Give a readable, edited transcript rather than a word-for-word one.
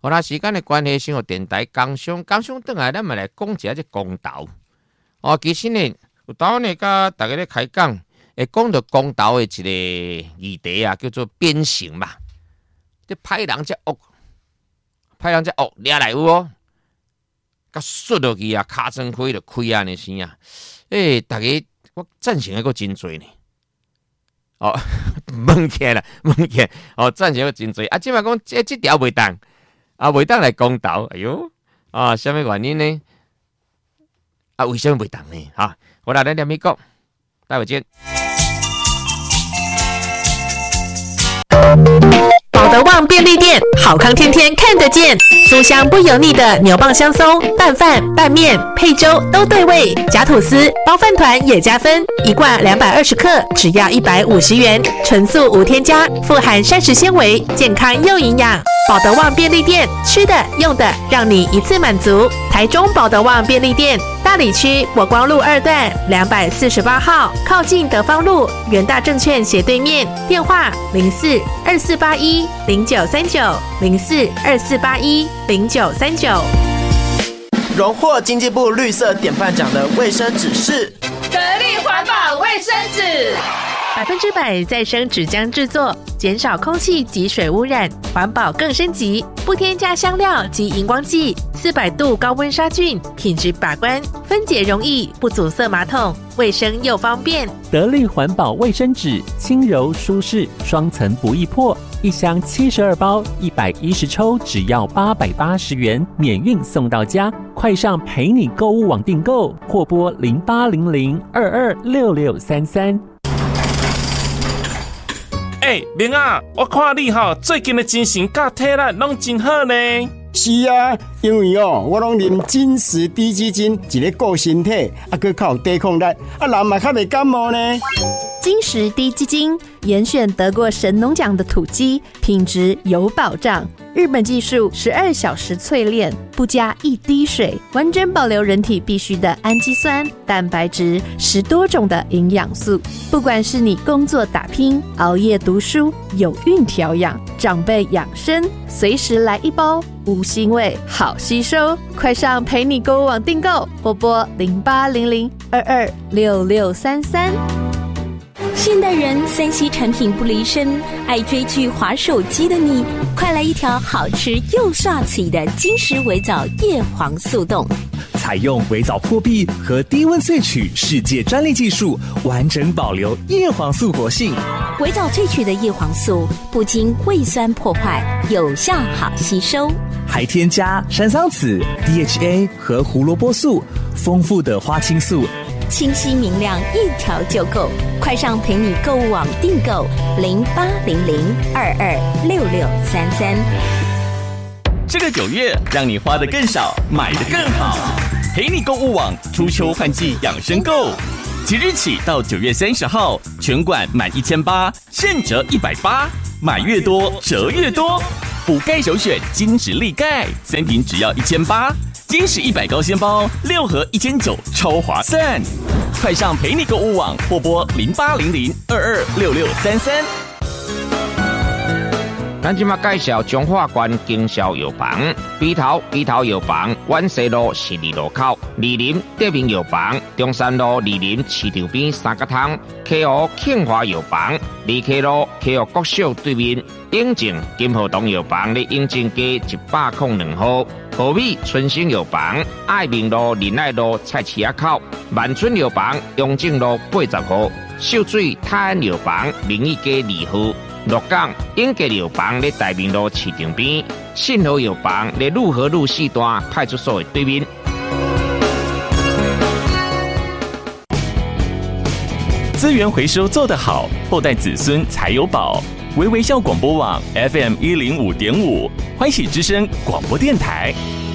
那时间的关系，先互电台工商转来，咱们来讲一下这公投。其实呢，有当呢，甲大家咧开讲，会讲到公投的一个议题啊，叫做鞭刑嘛。这歹人才恶，掠来有哦，甲摔落去啊，尻川开就开安尼生啊。大家我赞成还个真多呢。问起啦，赞成个真多。即摆讲这条袂当，袂当来公投。哎呦，什么原因呢？为什么袂当呢？我来念咪讲，待会见。 保德旺便利店，好康天天看得见，酥香不油腻的牛蒡香松，拌饭、拌面、配粥都对味，夹吐司、包饭团也加分，一罐220克，只要150元，纯素无添加，富含膳食纤维，健康又营养。保德旺便利店，吃的用的让你一次满足。台中保德旺便利店，大里区国光路2段248号，靠近德芳路元大证券斜对面，电话04-2481-0939，04-2481-0939。 荣获经济部绿色典范奖的卫生纸是得力环保卫生纸 ，100%再生纸浆制作，减少空气及水污染，环保更升级，不添加香料及荧光剂，400度高温杀菌，品质把关，分解容易，不阻塞马桶，卫生又方便。 得力环保卫生纸，轻柔舒适，双层不易破，一箱72包，110抽，只要880元，免运送到家。快上陪你购物网订购，或拨0800226633。 明啊，我看你最近的精神甲体力拢真好呢。 是啊，因为我拢啉金石低基金，一个顾身体，佮较有抵抗力，人嘛较袂感冒呢。 金石低基金严选得过神农奖的土鸡，品质有保障。日本技术12小时淬炼，不加一滴水，完整保留人体必需的氨基酸、蛋白质，10多种的营养素。不管是你工作打拼、熬夜读书、有孕调养、长辈养生，随时来一包，无腥味，好吸收。快上陪你购物网订购，或拨0800226633。 现代人3C 产品不离身，爱追剧滑手机的你，快来一条好吃又刷嘴的金石微藻叶黄素冻。 采用微藻破壁和低温萃取世界专利技术，完整保留叶黄素活性。 微藻萃取的叶黄素不经胃酸破坏，有效好吸收， 还添加山桑子、DHA 和胡萝卜素，丰富的花青素， 清晰明亮，一条就够。快上陪你购物网订购0800226633。 这个9月，让你花得更少，买得更好。陪你购物网初秋换季养生购，即日起到9月30号，全馆满1800现折180，买越多折越多。补钙首选金石力钙，3瓶只要1800。金石100高纤包6盒1900，超划算！快上陪你购物网或拨0800226633。 咱今麦介绍中华关经销药房，鼻头药房，万西路12路口，二林德明药房，中山路二林市场边三角汤，溪湖庆华药房，二溪路溪湖国小对面，永靖金河东药房咧永靖街102号，和美春兴药房，爱民路仁爱路菜市仔口，万春药房永靖路80号，秀水泰安药房明义街2号。鹿港永吉药房咧大明路市场边，信和药房咧路和路4段派出所的对面。 资源回收做得好，后代子孙才有宝。微微笑广播网 FM105.5，欢喜之声广播电台。